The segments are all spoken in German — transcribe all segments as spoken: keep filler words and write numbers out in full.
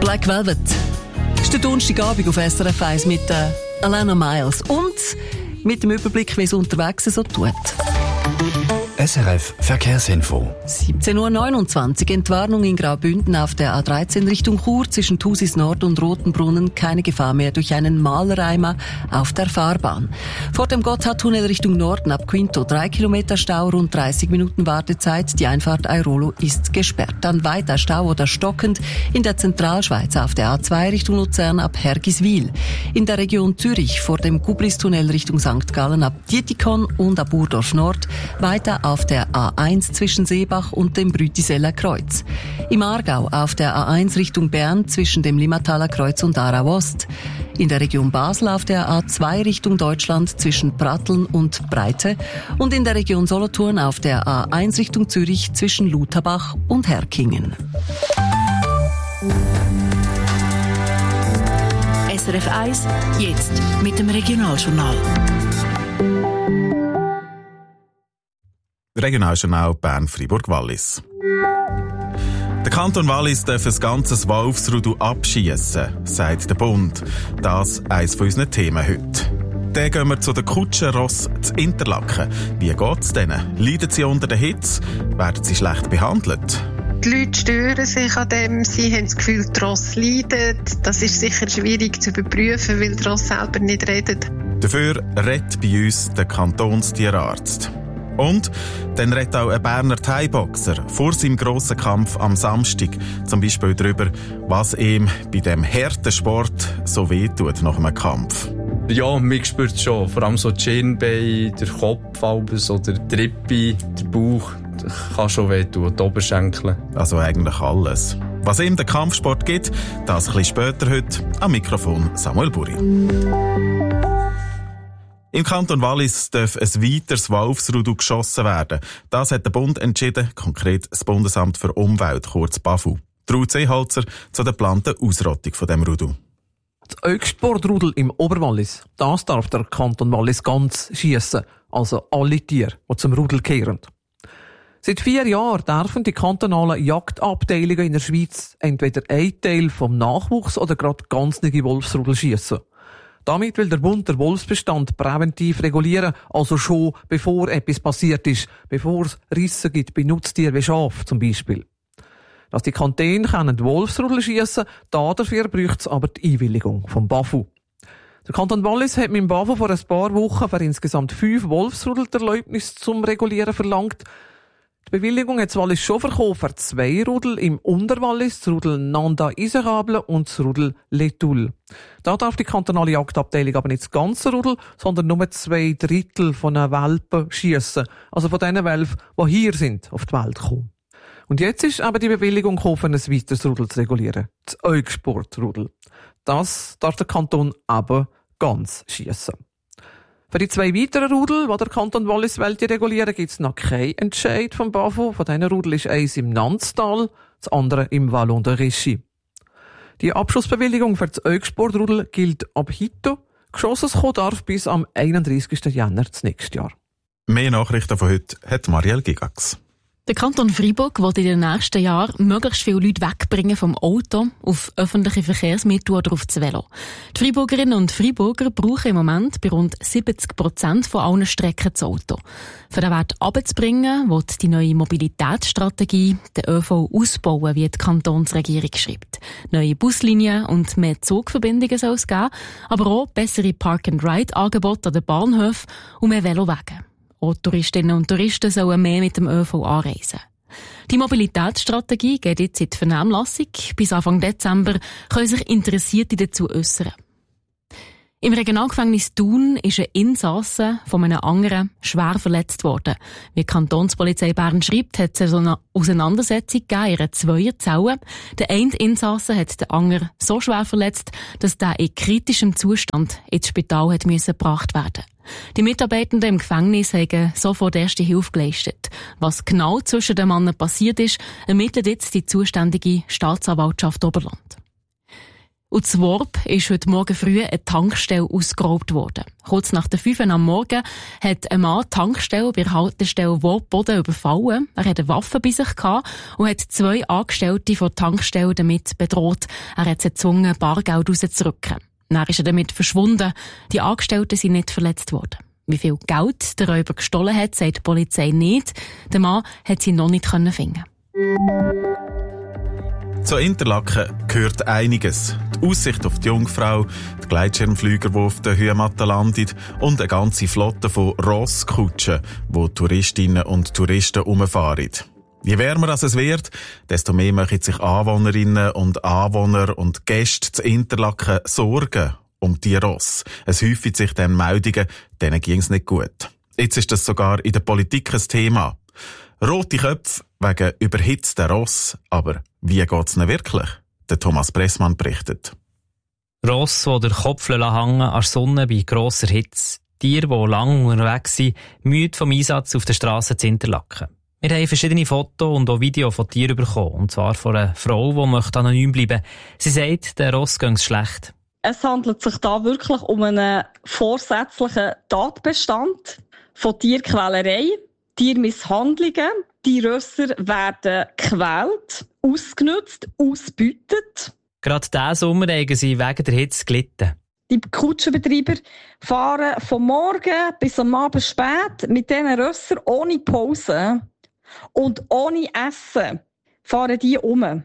Black Velvet. Das ist der Donnerstagabend auf S R F eins mit äh, Alana Miles und mit dem Überblick, wie es unterwegs so tut. S R F Verkehrsinfo. siebzehn Uhr neunundzwanzig. Entwarnung in Graubünden auf der A dreizehn Richtung Chur zwischen Thusis Nord und Rotenbrunnen. Keine Gefahr mehr durch einen Malerreimer auf der Fahrbahn. Vor dem Gotthardtunnel Richtung Norden ab Quinto drei Kilometer Stau, rund dreißig Minuten Wartezeit. Die Einfahrt Airolo ist gesperrt. Dann weiter Stau oder stockend in der Zentralschweiz auf der A zwei Richtung Luzern ab Hergiswil. In der Region Zürich vor dem Gubristunnel Richtung Sankt Gallen ab Dietikon und ab Urdorf Nord. Weiter auf der A eins zwischen Seebach und dem Brütiseller Kreuz. Im Aargau auf der A eins Richtung Bern zwischen dem Limmataler Kreuz und Aarau Ost. In der Region Basel auf der A zwei Richtung Deutschland zwischen Pratteln und Breite. Und in der Region Solothurn auf der A eins Richtung Zürich zwischen Lutherbach und Herkingen. S R F eins, jetzt mit dem Regionaljournal. Regionaljournal Bern-Fribourg-Wallis. Der Kanton Wallis darf ein ganzes Wolfsrudel abschiessen, sagt der Bund. Das ist eines von unseren Themen heute. Dann gehen wir zu den Kutschenross zu Interlaken. Wie geht es denen? Leiden sie unter der Hitze? Werden sie schlecht behandelt? Die Leute stören sich an dem, sie haben das Gefühl, die Rosse leiden. Das ist sicher schwierig zu überprüfen, weil die Rosse selber nicht reden. Dafür redet bei uns der Kantonstierarzt. Und dann redet auch ein Berner Thai-Boxer vor seinem grossen Kampf am Samstag zum Beispiel darüber, was ihm bei dem harten Sport so wehtut nach einem Kampf. Ja, mich spürt es schon. Vor allem so die Schienbeine, der Kopf, oder die Rippe, der Bauch. Das kann schon wehtun, die Oberschenkel. Also eigentlich alles. Was ihm der Kampfsport gibt, das ein bisschen später heute. Am Mikrofon Samuel Buri. Im Kanton Wallis darf ein weiteres Wolfsrudel geschossen werden. Das hat der Bund entschieden, konkret das Bundesamt für Umwelt, kurz BAFU. Ruth Seeholzer zu der geplanten Ausrottung von dem Rudel. Das Öksportrudel im Oberwallis, das darf der Kanton Wallis ganz schiessen, also alle Tiere, die zum Rudel kehren. Seit vier Jahren dürfen die kantonalen Jagdabteilungen in der Schweiz entweder einen Teil vom Nachwuchs oder gerade ganze Wolfsrudel schiessen. Damit will der Bund den Wolfsbestand präventiv regulieren, also schon bevor etwas passiert ist, bevor es Risse gibt bei Nutztieren wie Schafen zum Beispiel. Dass die Kantone können Wolfsrudel schiessen, dafür braucht es aber die Einwilligung vom BAFU. Der Kanton Wallis hat mit dem BAFU vor ein paar Wochen für insgesamt fünf Wolfsrudel die Erlaubnis zum Regulieren verlangt. Die Bewilligung hat das Wallis schon verkauft für zwei Rudel im Unterwallis, das Rudel Nanda-Iserable und das Rudel Letul. Da darf die kantonale Jagdabteilung aber nicht das ganze Rudel, sondern nur zwei Drittel von einem Welpen schiessen. Also von den Welpen, die hier sind, auf die Welt kommen. Und jetzt ist aber die Bewilligung gekommen, ein weiteres Rudel zu regulieren. Das Eugsportrudel. Das darf der Kanton aber ganz schiessen. Für die zwei weiteren Rudel, die der Kanton Wallis regulieren will, gibt es noch keinen Entscheid vom BAFU. Von diesen Rudel ist eins im Nanztal, das andere im Vallon de Richy. Die Abschussbewilligung für das Eugsportrudel gilt ab heute. Geschossen kommen darf bis am einunddreißigsten Jänner des nächsten Jahr. Mehr Nachrichten von heute hat Marielle Gigax. Der Kanton Freiburg will in den nächsten Jahren möglichst viele Leute wegbringen vom Auto auf öffentliche Verkehrsmittel oder auf das Velo. Die Freiburgerinnen und Freiburger brauchen im Moment bei rund siebzig Prozent von allen Strecken das Auto. Für den Wert runterzubringen, will die neue Mobilitätsstrategie den ÖV ausbauen, wie die Kantonsregierung schreibt. Neue Buslinien und mehr Zugverbindungen soll es geben, aber auch bessere Park-and-Ride-Angebote an den Bahnhöfen und mehr Velowege. Auch Touristinnen und Touristen sollen mehr mit dem ÖV anreisen. Die Mobilitätsstrategie geht jetzt in die Vernehmlassung. Bis Anfang Dezember können sich Interessierte dazu äußern. Im Regionalgefängnis Thun ist ein Insasse von einem anderen schwer verletzt worden. Wie die Kantonspolizei Bern schreibt, hat es eine Auseinandersetzung gegeben in einer Zweierzelle. Der eine Insasse hat den anderen so schwer verletzt, dass der in kritischem Zustand ins Spital hat müssen gebracht werden. Die Mitarbeitenden im Gefängnis haben sofort erste Hilfe geleistet. Was genau zwischen den Männern passiert ist, ermittelt jetzt die zuständige Staatsanwaltschaft Oberland. Und in Worb ist heute Morgen früh eine Tankstelle ausgeraubt worden. Kurz nach der fünf am Morgen hat ein Mann die Tankstelle bei der Haltestelle Worb-Boden überfallen. Er hatte eine Waffe bei sich gehabt und hat zwei Angestellte von der Tankstelle damit bedroht. Er hat sie gezwungen, Bargeld rauszurücken. Dann ist er damit verschwunden. Die Angestellten sind nicht verletzt worden. Wie viel Geld der Räuber gestohlen hat, sagt die Polizei nicht. Der Mann hat sie noch nicht finden. Zu Interlaken gehört einiges. Die Aussicht auf die Jungfrau, die Gleitschirmflüger, die auf der Hüematte landen und eine ganze Flotte von Rosskutschen, wo Touristinnen und Touristen umfahren. Je wärmer es wird, desto mehr machen sich Anwohnerinnen und Anwohner und Gäste zu Interlaken Sorgen um die Ross. Es häufen sich dann Meldungen, denen ging es nicht gut. Jetzt ist das sogar in der Politik ein Thema. Rote Köpfe wegen überhitzter Ross. Aber wie geht's denn wirklich? Der Thomas Pressmann berichtet. Ross, die den Kopf hängen an der Sonne bei grosser Hitze. Tiere, die lang unterwegs sind, müde vom Einsatz auf der Strasse zu Interlaken. Wir haben verschiedene Fotos und auch Videos von Tieren bekommen. Und zwar von einer Frau, die anonym bleiben möchte. Sie sagt, der Ross gehe schlecht. Es handelt sich da wirklich um einen vorsätzlichen Tatbestand von Tierquälerei, Tiermisshandlungen. Die Rösser werden gequält, ausgenutzt, ausgebeutet. Gerade diesen Sommer haben sie wegen der Hitze gelitten. Die Kutschenbetreiber fahren vom Morgen bis am Abend spät mit diesen Rössern ohne Pause und ohne Essen fahren die um.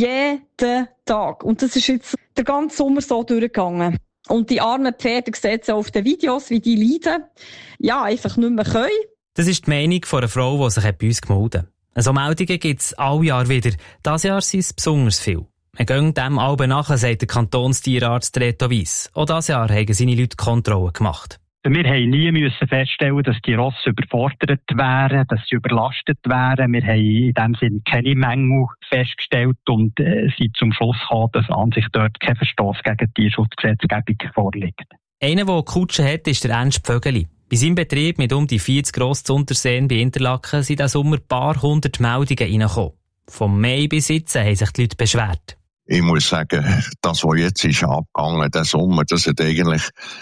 Jeden Tag. Und das ist jetzt der ganze Sommer so durchgegangen. Und die armen Pferde, sehen Sie auf den Videos, wie die leiden, ja, einfach nicht mehr können. Das ist die Meinung von einer Frau, die sich bei uns gemeldet hat. So Meldungen gibt es alle Jahr wieder. Dieses Jahr sind es besonders viel. Wir gehen dem Alben nachher, sagt der Kantonstierarzt Reto Weiss. Auch dieses Jahr haben seine Leute Kontrollen gemacht. Wir haben nie müssen feststellen, dass die Rosse überfordert wären, dass sie überlastet wären. Wir haben in dem Sinne keine Mängel festgestellt und äh, sind zum Schluss gekommen, dass an sich dort kein Verstoß gegen die Tierschutzgesetzgebung vorliegt. Einer, der Kutsche hat, ist der Ernst Pfögeli. Bei seinem Betrieb mit um die vierzig Grosszunterseen bei Interlaken sind diesen Sommer ein paar hundert Meldungen reingekommen. Vom Mai bis jetzt haben sich die Leute beschwert. Ich muss sagen, das, was jetzt ist abgegangen, der Sommer, das hat eigentlich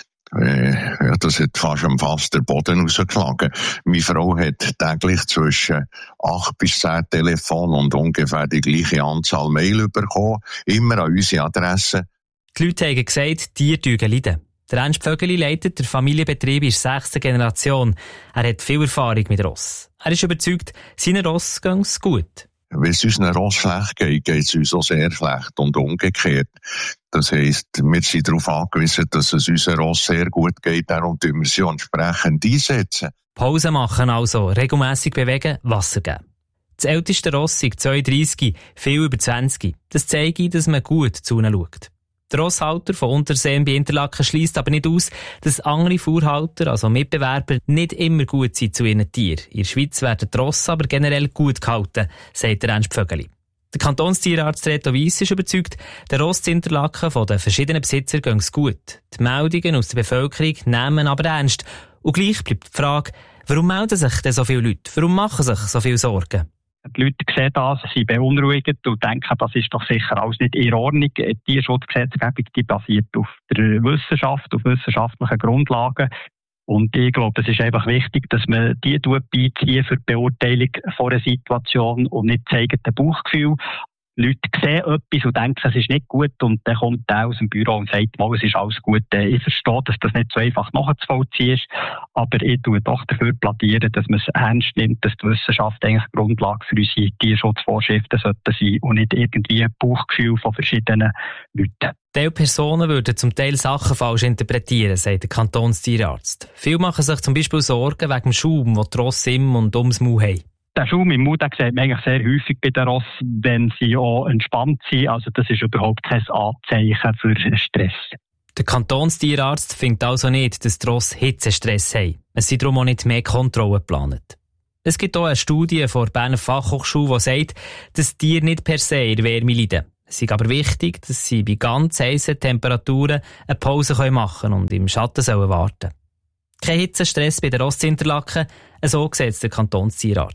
Äh, ja, das hat fast am Fass der Boden rausgeschlagen. Meine Frau hat täglich zwischen acht bis zehn Telefone und ungefähr die gleiche Anzahl Mail bekommen, immer an unsere Adresse. Die Leute haben gesagt, Tiere tun leiden. Der Ernst Pfögeli leitet der Familienbetrieb in der sechsten Generation. Er hat viel Erfahrung mit Ross. Er ist überzeugt, seinen Ross geht es gut. Wenn es unseren Ross schlecht geht, geht es uns auch sehr schlecht und umgekehrt. Das heisst, wir sind darauf angewiesen, dass es unseren Ross sehr gut geht, darum tun wir sie entsprechend einsetzen. Pause machen also, regelmässig bewegen, Wasser geben. Das älteste Ross ist zweiunddreissig, viel über zwanzig. Das zeigt, dass man gut zu ihnen schaut. Der Rosshalter von Unterseen bei Interlaken schliesst aber nicht aus, dass andere Fuhrhalter, also Mitbewerber, nicht immer gut sind zu ihren Tieren. In der Schweiz werden die Rosse aber generell gut gehalten, sagt der Ernst Pfögeli. Der Kantonstierarzt Reto Weiss ist überzeugt, der Ross in Interlaken von den verschiedenen Besitzern gehen es gut. Die Meldungen aus der Bevölkerung nehmen aber ernst. Und gleich bleibt die Frage, warum melden sich denn so viele Leute? Warum machen sich so viele Sorgen? Die Leute sehen das, sie beunruhigt und denken, das ist doch sicher alles nicht in Ordnung. Die Tierschutzgesetzgebung, die basiert auf der Wissenschaft, auf wissenschaftlichen Grundlagen. Und ich glaube, es ist einfach wichtig, dass man die beizieht für die Beurteilung von einer Situation und nicht das eigene Bauchgefühl. Leute sehen etwas und denken, es ist nicht gut und dann kommt der aus dem Büro und sagt, mal, es ist alles gut. Ich verstehe, dass das nicht so einfach nachzuvollziehen ist, aber ich tue doch dafür plädieren, dass man es ernst nimmt, dass die Wissenschaft eigentlich Grundlage für unsere Tierschutzvorschriften sollte sein und nicht irgendwie ein Bauchgefühl von verschiedenen Leuten. Diese Personen würden zum Teil Sachen falsch interpretieren, sagt der Kantonstierarzt. Viele machen sich zum Beispiel Sorgen wegen dem Schaum, den die Rosse im und ums Maul haben. Der Schaum im Mund sieht man eigentlich sehr häufig bei den Rossen, wenn sie auch entspannt sind. Also das ist überhaupt kein Anzeichen für Stress. Der Kantonstierarzt findet also nicht, dass die Rosse Hitzestress haben. Es sind darum auch nicht mehr Kontrollen geplant. Es gibt auch eine Studie von der Berner Fachhochschule, die sagt, dass Tiere nicht per se in der Wärme leiden. Es ist aber wichtig, dass sie bei ganz heissen Temperaturen eine Pause machen können und im Schatten sollen warten. Kein Hitzestress bei den Ross Interlaken, so sieht es der Kantonstierarzt.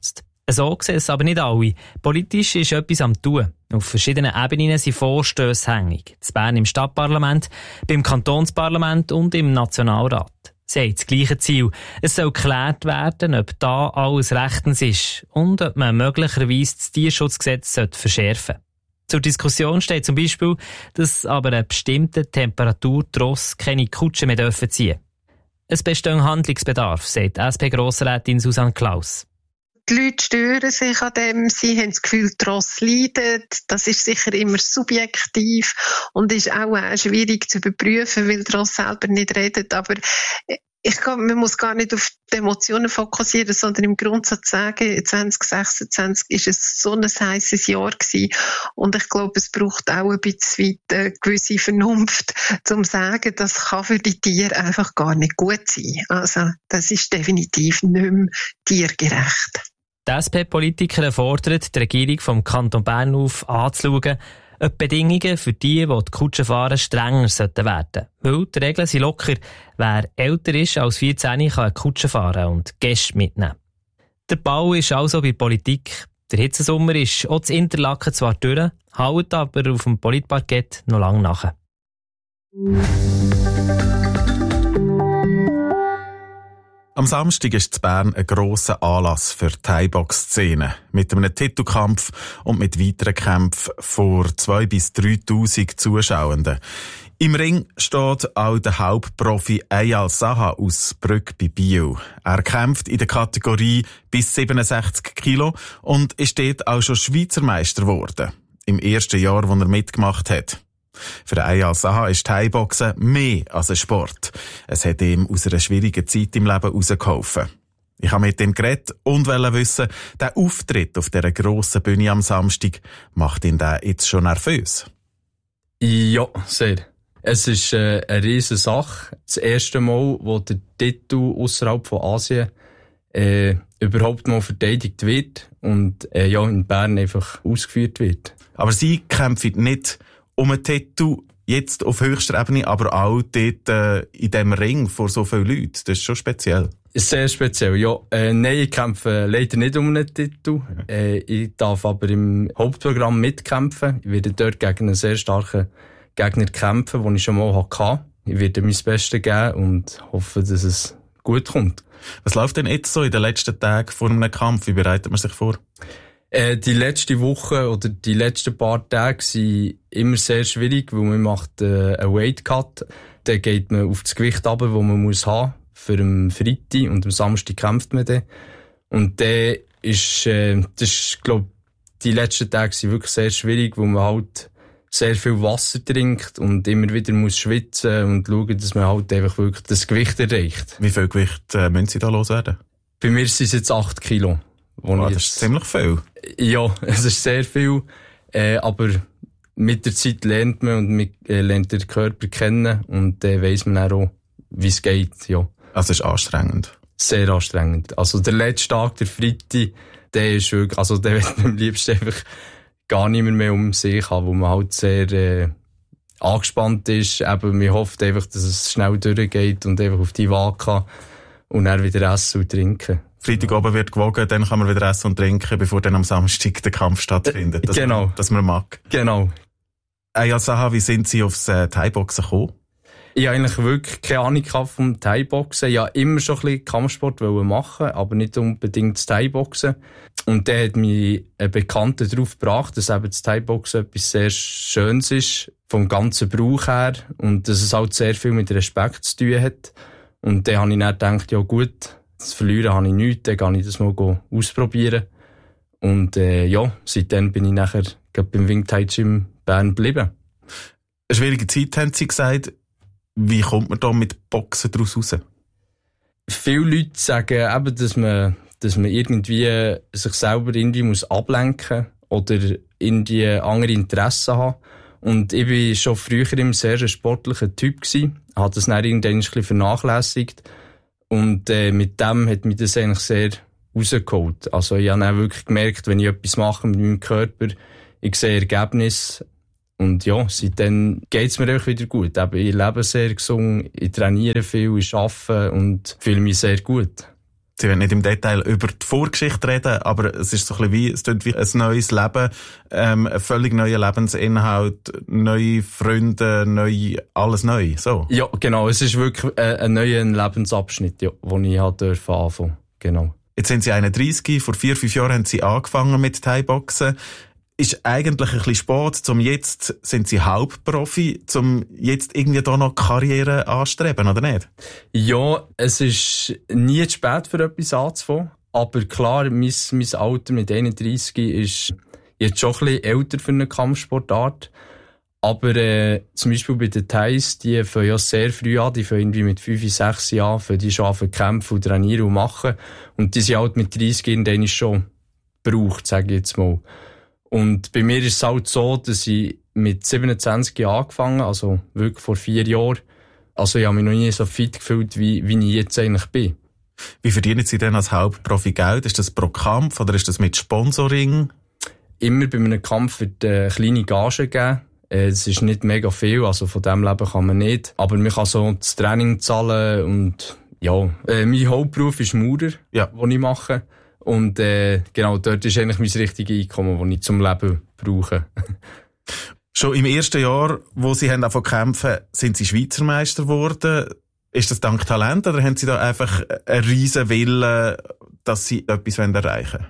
So sehen es aber nicht alle. Politisch ist etwas am Tun. Auf verschiedenen Ebenen sind Vorstösse hängig. In Bern im Stadtparlament, beim Kantonsparlament und im Nationalrat. Sie haben das gleiche Ziel. Es soll geklärt werden, ob da alles rechtens ist und ob man möglicherweise das Tierschutzgesetz verschärfen sollte. Zur Diskussion steht zum Beispiel, dass aber eine bestimmte Temperatur Tross keine Kutsche mehr dürfen ziehen. Es besteht Handlungsbedarf, sagt S P-Grossrätin Susanne Klaus. Die Leute stören sich an dem, sie haben das Gefühl, die Rosse leiden. Das ist sicher immer subjektiv und ist auch äh, schwierig zu überprüfen, weil die Rosse selber nicht redet. Aber ich glaube, man muss gar nicht auf die Emotionen fokussieren, sondern im Grundsatz sagen, zwanzig sechsundzwanzig ist es so ein heisses Jahr gewesen. Und ich glaube, es braucht auch ein bisschen eine gewisse Vernunft, um zu sagen, das kann für die Tiere einfach gar nicht gut sein. Also, das ist definitiv nicht mehr tiergerecht. Die S P-Politiker fordern die Regierung vom Kanton Bern auf, anzuschauen, ob die Bedingungen für die, die die Kutsche fahren, strenger werden sollten. Weil die Regeln sind locker. Wer älter ist als vierzehn, kann eine Kutsche fahren und Gäste mitnehmen. Der Bau ist also bei der Politik. Der Hitzesommer ist auch das Interlaken zwar durch, hält aber auf dem Politparkett noch lange nach. Am Samstag ist in Bern ein grosser Anlass für die Thai-Box-Szene. Mit einem Titelkampf und mit weiteren Kämpfen vor zweitausend bis dreitausend Zuschauenden. Im Ring steht auch der Hauptprofi Eyal Saha aus Brügg bei Biel. Er kämpft in der Kategorie bis siebenundsechzig Kilo und ist dort auch schon Schweizer Meister geworden. Im ersten Jahr, wo er mitgemacht hat. Für Eyal Saha ist Thai-Boxen mehr als ein Sport. Es hat ihm aus einer schwierigen Zeit im Leben rausgeholfen. Ich habe mit ihm geredet und wollte wissen, der Auftritt auf dieser grossen Bühne am Samstag, macht ihn der jetzt schon nervös? Ja, sehr. Es ist äh, eine riesige Sache. Das erste Mal, wo der Titel ausserhalb von Asien äh, überhaupt mal verteidigt wird und äh, ja, in Bern einfach ausgeführt wird. Aber Sie kämpfen nicht um einen Titel jetzt auf höchster Ebene, aber auch dort äh, in diesem Ring vor so vielen Leuten. Das ist schon speziell. Sehr speziell, ja. Äh, nein, ich kämpfe leider nicht um einen Titel. Äh, ich darf aber im Hauptprogramm mitkämpfen. Ich werde dort gegen einen sehr starken Gegner kämpfen, den ich schon mal hatte. Ich werde mein Bestes geben und hoffe, dass es gut kommt. Was läuft denn jetzt so in den letzten Tagen vor einem Kampf? Wie bereitet man sich vor? Äh, die letzte Woche oder die letzten paar Tage sind immer sehr schwierig, weil man macht äh, einen Weight Cut. Dann geht man auf das Gewicht runter, das man muss haben für am Freitag und am Samstag kämpft man dann. Und dann ist, äh, das ist, glaub, die letzten Tage sind wirklich sehr schwierig, weil man halt sehr viel Wasser trinkt und immer wieder muss schwitzen und schauen, dass man halt einfach wirklich das Gewicht erreicht. Wie viel Gewicht äh, müssen Sie da loswerden? Bei mir sind es jetzt acht Kilo. Oh, das ist ziemlich viel. Ja, es ist sehr viel, äh, aber mit der Zeit lernt man und man äh, lernt den Körper kennen und dann äh, weiss man auch, wie es geht, ja. Also es ist anstrengend? Sehr anstrengend. Also der letzte Tag, der Freitag, der ist wirklich, also der wird man am liebsten einfach gar nicht mehr, mehr um sich haben, wo man halt sehr äh, angespannt ist. Eben, man hofft einfach, dass es schnell durchgeht und einfach auf die Waage kann und dann wieder essen und trinken. Freitag oben wird gewogen, dann kann man wieder essen und trinken, bevor dann am Samstag der Kampf stattfindet. Dass genau. Man, dass man mag. Genau. Eyal Saha, wie sind Sie aufs äh, Thai-Boxen gekommen? Ich habe eigentlich wirklich keine Ahnung vom Thai-Boxen. Ich wollte immer schon ein bisschen Kampfsport machen, aber nicht unbedingt das Thai-Boxen. Und dann hat mich ein Bekannter darauf gebracht, dass eben das Thai-Boxen etwas sehr Schönes ist, vom ganzen Brauch her, und dass es halt sehr viel mit Respekt zu tun hat. Und dann habe ich dann gedacht, ja gut, das Verlieren habe ich nichts, dann kann ich das mal ausprobieren. Und äh, ja, seitdem bin ich nachher beim Wing Thai Gym Bern geblieben. Eine schwierige Zeit, haben Sie gesagt. Wie kommt man da mit Boxen daraus raus? Viele Leute sagen eben, dass man, dass man irgendwie sich selber irgendwie muss ablenken oder irgendwie andere Interessen haben. Und ich war schon früher immer sehr ein sportlicher Typ gewesen, habe das dann irgendwann ein bisschen vernachlässigt. Und äh, mit dem hat mich das eigentlich sehr rausgeholt. Also ich habe auch wirklich gemerkt, wenn ich etwas mache mit meinem Körper, ich sehe Ergebnisse. Und ja, seitdem geht's mir einfach wieder gut. Eben, ich lebe sehr gesund, ich trainiere viel, ich arbeite und fühle mich sehr gut. Sie wollen nicht im Detail über die Vorgeschichte reden, aber es ist so ein bisschen wie, es tut wie ein neues Leben, ähm, ein völlig neuer Lebensinhalt, neue Freunde, neu, alles neu, so. Ja, genau, es ist wirklich ein, ein neuer Lebensabschnitt, ja, den ich halt dürfen anfangen, genau. Jetzt sind Sie einunddreissig, vor vier, fünf Jahren haben Sie angefangen mit Thai-Boxen. Ist eigentlich ein bisschen spät, zum jetzt sind Sie Hauptprofi, zum jetzt irgendwie da noch Karriere anstreben, oder nicht? Ja, es ist nie zu spät für etwas anzufangen. Aber klar, mein, mein Alter mit einunddreissig ist jetzt schon ein bisschen älter für eine Kampfsportart. Aber äh, zum Beispiel bei den Thais, die fangen ja sehr früh an, die fangen irgendwie mit fünf, sechs Jahren, für die schon an zu kämpfen und trainieren und machen. Und die sind halt mit dreißig irgendwann schon gebraucht, sage ich jetzt mal. Und bei mir ist es halt so, dass ich mit siebenundzwanzig Jahren angefangen, also wirklich vor vier Jahren. Also ich habe mich noch nie so fit gefühlt, wie, wie ich jetzt eigentlich bin. Wie verdienen Sie denn als Hauptprofi Geld? Ist das pro Kampf oder ist das mit Sponsoring? Immer bei einem Kampf wird eine kleine Gage gegeben. Es ist nicht mega viel, also von dem leben kann man nicht. Aber man kann so das Training zahlen und ja. Äh, mein Hauptberuf ist Maurer, ja, den ich mache. Und äh, genau, dort ist eigentlich mein richtiges Einkommen, das ich zum Leben brauche. Schon im ersten Jahr, wo Sie haben angefangen zu kämpfen, sind Sie Schweizer Meister geworden. Ist das dank Talent oder haben Sie da einfach einen riesen Willen, dass Sie etwas erreichen wollen?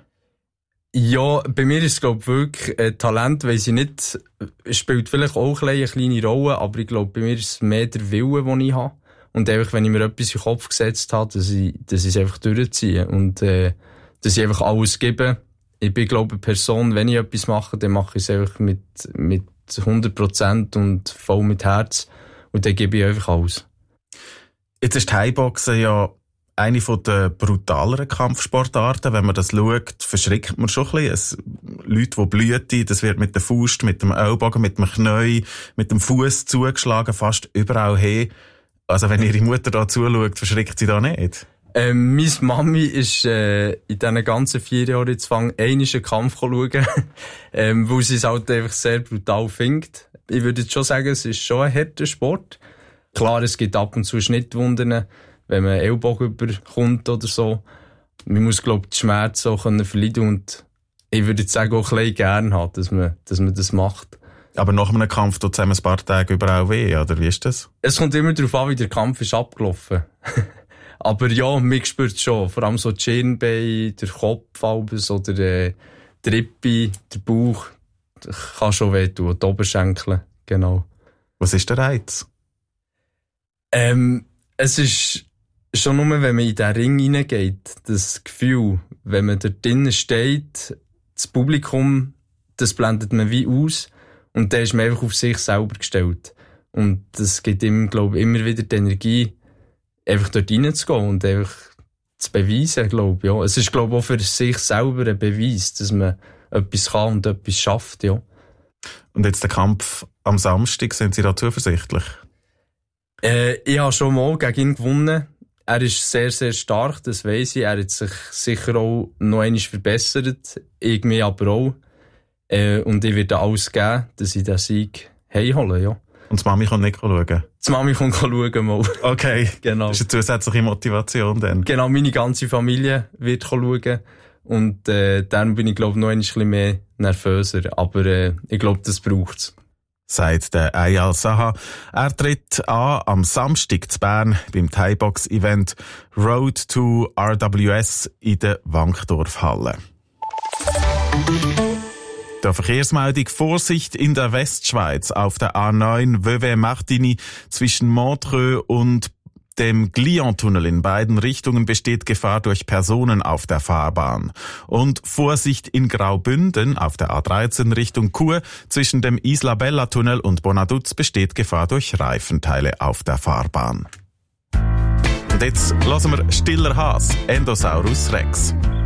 Ja, bei mir ist es, glaube ich, wirklich äh, Talent, weiss ich nicht, spielt vielleicht auch eine kleine Rolle, aber ich glaube, bei mir ist es mehr der Wille, den ich habe. Und einfach, wenn ich mir etwas in den Kopf gesetzt habe, dass ich, dass ich es einfach durchziehe. Und äh, dass ich einfach alles gebe. Ich bin, glaube ich, eine Person, wenn ich etwas mache, dann mache ich es einfach mit, mit hundert Prozent und voll mit Herz. Und dann gebe ich einfach alles. Jetzt ist Thai-Boxen ja eine der brutaleren Kampfsportarten. Wenn man das schaut, verschrickt man schon ein bisschen. Es, Leute, die blühen, das wird mit der Faust, mit dem Ellbogen, mit dem Knie, mit dem Fuß zugeschlagen, fast überall hin. Also wenn Ihre Mutter da zuschaut, verschrickt sie da nicht? Ähm, meine Mami ist äh, in diesen ganzen vier Jahren jetzt fang einmal einen Kampf schauen, ähm, weil sie es halt einfach sehr brutal findet. Ich würde jetzt schon sagen, es ist schon ein harter Sport. Klar, es gibt ab und zu Schnittwunden, wenn man Ellbogen überkommt oder so. Man muss, glaube ich, die Schmerzen auch verleiden und ich würde jetzt sagen, auch ein bisschen gerne haben, dass man, dass man das macht. Aber nach einem Kampf tut es einem ein paar Tage überall weh, oder wie ist das? Es kommt immer darauf an, wie der Kampf ist abgelaufen. Aber ja, mich spürt es schon. Vor allem so die Schienbein, der Kopf oder äh, die Rippe, der Bauch. Das kann schon wehtun. Die Oberschenkel, genau. Was ist der Reiz? Ähm, es ist schon nur, wenn man in den Ring hineingeht, das Gefühl, wenn man dort drinnen steht, das Publikum, das blendet man wie aus und dann ist man einfach auf sich selber gestellt. Und das gibt ihm, glaube ich, immer wieder die Energie, einfach dort reinzugehen und einfach zu beweisen, glaube ich. Ja. Es ist, glaube ich, auch für sich selber ein Beweis, dass man etwas kann und etwas schafft, ja. Und jetzt der Kampf am Samstag, sind Sie da zuversichtlich? Äh, ich habe schon mal gegen ihn gewonnen. Er ist sehr, sehr stark, das weiss ich. Er hat sich sicher auch noch einmal verbessert. Ich mich aber auch. Äh, und ich werde alles geben, dass ich den Sieg heimhole, ja. Und die Mami kommt nicht schauen? Die Mami kommt schauen mal. Okay. Genau. Das ist eine zusätzliche Motivation dann? Genau, meine ganze Familie wird schauen. Und äh, dann bin ich, glaube ich, noch ein bisschen mehr nervöser. Aber äh, ich glaube, das braucht's. Sagt der Eyal Saha. Er tritt an am Samstag zu Bern beim Thai-Box-Event Road to R W S in der Wankdorfhalle. Der Verkehrsmeldung: Vorsicht in der Westschweiz auf der A neun Vevey-Martigny zwischen Montreux und dem Glion-Tunnel in beiden Richtungen besteht Gefahr durch Personen auf der Fahrbahn. Und Vorsicht in Graubünden auf der A dreizehn Richtung Chur zwischen dem Isla-Bella-Tunnel und Bonaduz besteht Gefahr durch Reifenteile auf der Fahrbahn. Und jetzt hören wir Stiller Haas, Endosaurus Rex.